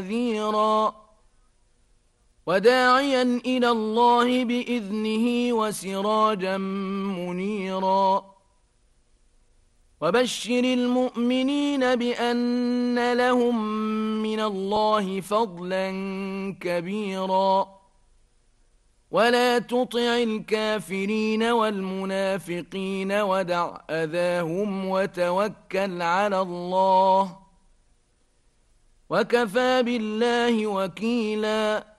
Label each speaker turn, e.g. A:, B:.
A: نذيرا وداعيا إلى الله بإذنه وسراجا منيرا وبشر المؤمنين بأن لهم من الله فضلا كبيرا ولا تطع الكافرين والمنافقين ودع أذاهم وتوكل على الله وكفى بالله وكيلا